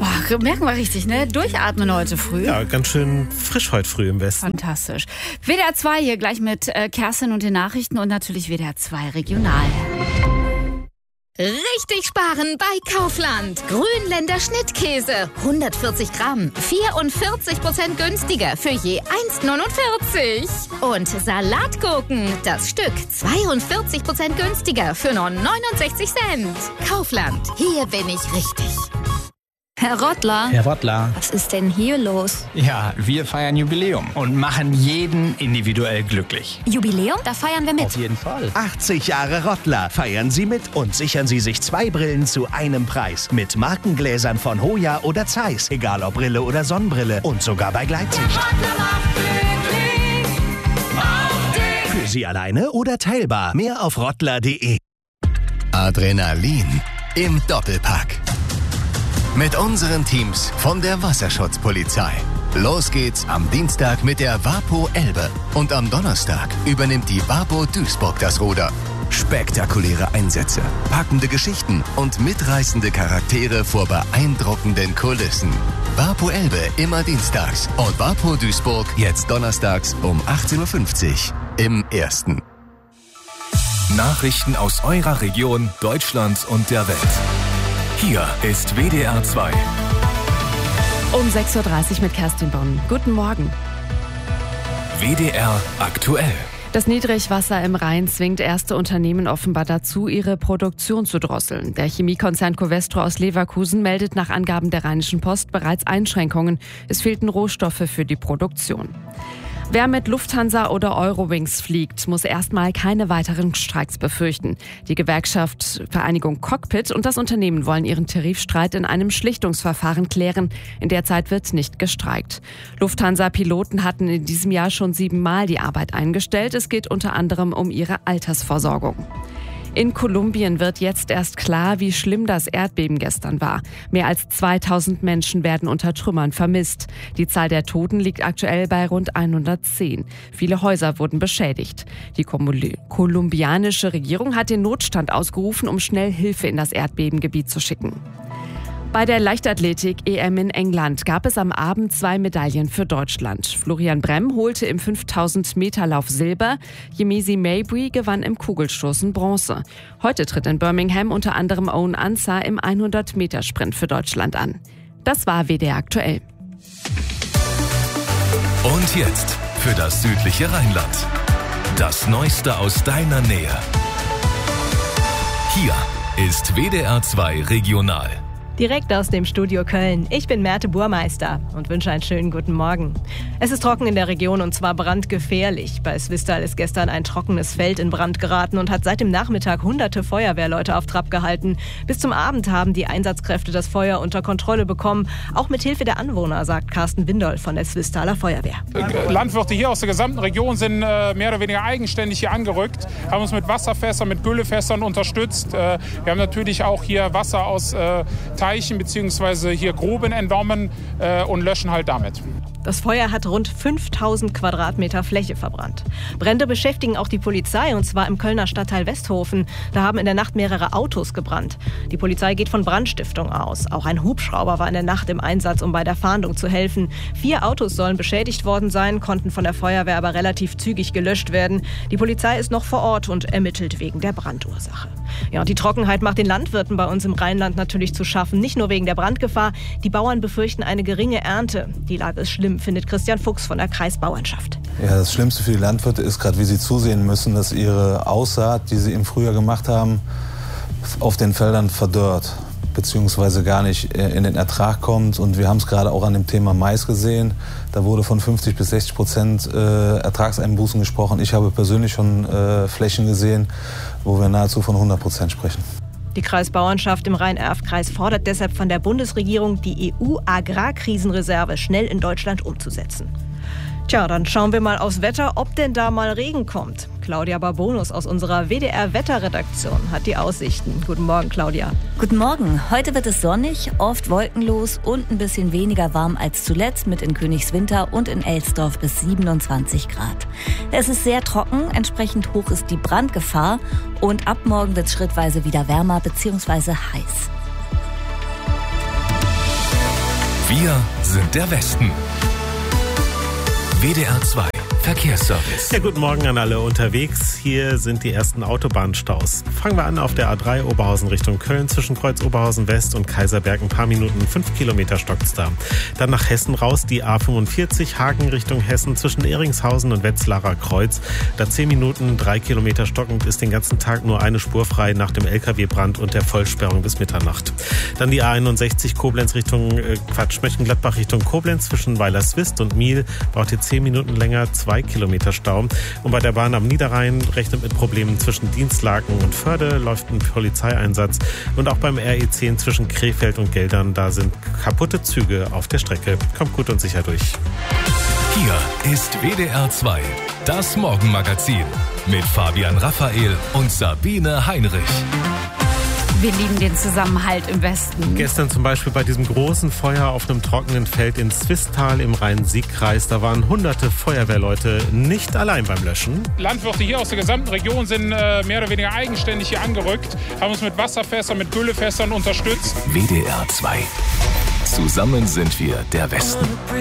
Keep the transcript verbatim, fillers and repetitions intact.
Boah, merken wir richtig, ne? Durchatmen heute früh. Ja, ganz schön frisch heute früh im Westen. Fantastisch. W D R zwei hier gleich mit äh, Kerstin und den Nachrichten und natürlich W D R zwei Regional. Richtig sparen bei Kaufland. Grünländer Schnittkäse. hundertvierzig Gramm. vierundvierzig Prozent günstiger für je eins Komma neunundvierzig. Und Salatgurken. Das Stück zweiundvierzig Prozent günstiger für nur neunundsechzig Cent. Kaufland. Hier bin ich richtig. Herr Rottler. Herr Rottler. Was ist denn hier los? Ja, wir feiern Jubiläum und machen jeden individuell glücklich. Jubiläum? Da feiern wir mit. Auf jeden Fall. achtzig Jahre Rottler. Feiern Sie mit und sichern Sie sich zwei Brillen zu einem Preis. Mit Markengläsern von Hoya oder Zeiss. Egal ob Brille oder Sonnenbrille. Und sogar bei Gleitsicht. Für Sie alleine oder teilbar. Mehr auf rottler punkt de. Adrenalin im Doppelpack. Mit unseren Teams von der Wasserschutzpolizei. Los geht's am Dienstag mit der Wapo Elbe. Und am Donnerstag übernimmt die Wapo Duisburg das Ruder. Spektakuläre Einsätze, packende Geschichten und mitreißende Charaktere vor beeindruckenden Kulissen. Wapo Elbe immer dienstags und Wapo Duisburg jetzt donnerstags um achtzehn Uhr fünfzig im Ersten. Nachrichten aus eurer Region, Deutschland und der Welt. Hier ist W D R zwei. Um sechs Uhr dreißig mit Kerstin Bonn. Guten Morgen. W D R aktuell. Das Niedrigwasser im Rhein zwingt erste Unternehmen offenbar dazu, ihre Produktion zu drosseln. Der Chemiekonzern Covestro aus Leverkusen meldet nach Angaben der Rheinischen Post bereits Einschränkungen. Es fehlten Rohstoffe für die Produktion. Wer mit Lufthansa oder Eurowings fliegt, muss erstmal keine weiteren Streiks befürchten. Die Gewerkschaft Vereinigung Cockpit und das Unternehmen wollen ihren Tarifstreit in einem Schlichtungsverfahren klären. In der Zeit wird nicht gestreikt. Lufthansa-Piloten hatten in diesem Jahr schon siebenmal die Arbeit eingestellt. Es geht unter anderem um ihre Altersversorgung. In Kolumbien wird jetzt erst klar, wie schlimm das Erdbeben gestern war. Mehr als zweitausend Menschen werden unter Trümmern vermisst. Die Zahl der Toten liegt aktuell bei rund hundertzehn. Viele Häuser wurden beschädigt. Die kolumbianische Regierung hat den Notstand ausgerufen, um schnell Hilfe in das Erdbebengebiet zu schicken. Bei der Leichtathletik-E M in England gab es am Abend zwei Medaillen für Deutschland. Florian Bremm holte im fünftausend Meter Lauf Silber, Yemisi Mabry gewann im Kugelstoßen Bronze. Heute tritt in Birmingham unter anderem Owen Ansah im hundert Meter Sprint für Deutschland an. Das war W D R aktuell. Und jetzt für das südliche Rheinland. Das Neueste aus deiner Nähe. Hier ist W D R zwei Regional. Direkt aus dem Studio Köln. Ich bin Merte Burmeister und wünsche einen schönen guten Morgen. Es ist trocken in der Region und zwar brandgefährlich. Bei Swistal ist gestern ein trockenes Feld in Brand geraten und hat seit dem Nachmittag hunderte Feuerwehrleute auf Trab gehalten. Bis zum Abend haben die Einsatzkräfte das Feuer unter Kontrolle bekommen. Auch mit Hilfe der Anwohner, sagt Carsten Windol von der Swistaler Feuerwehr. Landwirte hier aus der gesamten Region sind äh, mehr oder weniger eigenständig hier angerückt, haben uns mit Wasserfässern, mit Güllefässern unterstützt. Äh, wir haben natürlich auch hier Wasser aus äh, Teichen bzw. hier Gruben entnommen äh, und löschen halt damit. Das Feuer hat rund fünftausend Quadratmeter Fläche verbrannt. Brände beschäftigen auch die Polizei, und zwar im Kölner Stadtteil Westhofen. Da haben in der Nacht mehrere Autos gebrannt. Die Polizei geht von Brandstiftung aus. Auch ein Hubschrauber war in der Nacht im Einsatz, um bei der Fahndung zu helfen. Vier Autos sollen beschädigt worden sein, konnten von der Feuerwehr aber relativ zügig gelöscht werden. Die Polizei ist noch vor Ort und ermittelt wegen der Brandursache. Ja, und die Trockenheit macht den Landwirten bei uns im Rheinland natürlich zu schaffen. Nicht nur wegen der Brandgefahr. Die Bauern befürchten eine geringe Ernte. Die Lage ist schlimm, findet Christian Fuchs von der Kreisbauernschaft. Ja, das Schlimmste für die Landwirte ist gerade, wie sie zusehen müssen, dass ihre Aussaat, die sie im Frühjahr gemacht haben, auf den Feldern verdorrt, beziehungsweise gar nicht in den Ertrag kommt. Und wir haben es gerade auch an dem Thema Mais gesehen. Da wurde von fünfzig bis sechzig Prozent äh, Ertragseinbußen gesprochen. Ich habe persönlich schon äh, Flächen gesehen, wo wir nahezu von hundert Prozent sprechen. Die Kreisbauernschaft im Rhein-Erft-Kreis fordert deshalb von der Bundesregierung, die E U-Agrarkrisenreserve schnell in Deutschland umzusetzen. Tja, dann schauen wir mal aufs Wetter, ob denn da mal Regen kommt. Claudia Barbonus aus unserer W D R-Wetterredaktion hat die Aussichten. Guten Morgen, Claudia. Guten Morgen. Heute wird es sonnig, oft wolkenlos und ein bisschen weniger warm als zuletzt mit in Königswinter und in Elsdorf bis siebenundzwanzig Grad. Es ist sehr trocken, entsprechend hoch ist die Brandgefahr und ab morgen wird es schrittweise wieder wärmer bzw. heiß. Wir sind der Westen. W D R zwei Verkehrsservice. Ja, guten Morgen an alle unterwegs. Hier sind die ersten Autobahnstaus. Fangen wir an auf der A drei Oberhausen Richtung Köln zwischen Kreuz Oberhausen West und Kaiserberg. Ein paar Minuten, fünf Kilometer stockt's da. Dann nach Hessen raus die A fünfundvierzig Hagen Richtung Hessen zwischen Ehringshausen und Wetzlarer Kreuz. Da zehn Minuten, drei Kilometer stockend, ist den ganzen Tag nur eine Spur frei nach dem L K W-Brand und der Vollsperrung bis Mitternacht. Dann die A einundsechzig Koblenz Richtung, äh, Quatsch, Mönchengladbach Richtung Koblenz zwischen Weilerswist und Miel. Braucht ihr zehn Minuten länger, zwei Kilometer Stau. Und bei der Bahn am Niederrhein rechnet mit Problemen zwischen Dienstlaken und Förde, läuft ein Polizeieinsatz. Und auch beim R E zehn zwischen Krefeld und Geldern, da sind kaputte Züge auf der Strecke. Kommt gut und sicher durch. Hier ist W D R zwei, das Morgenmagazin mit Fabian Raphael und Sabine Heinrich. Wir lieben den Zusammenhalt im Westen. Gestern zum Beispiel bei diesem großen Feuer auf einem trockenen Feld in Zwistal im Rhein-Sieg-Kreis. Da waren hunderte Feuerwehrleute nicht allein beim Löschen. Landwirte hier aus der gesamten Region sind äh, mehr oder weniger eigenständig hier angerückt, haben uns mit Wasserfässern, mit Güllefässern unterstützt. W D R zwei. Zusammen sind wir der Westen.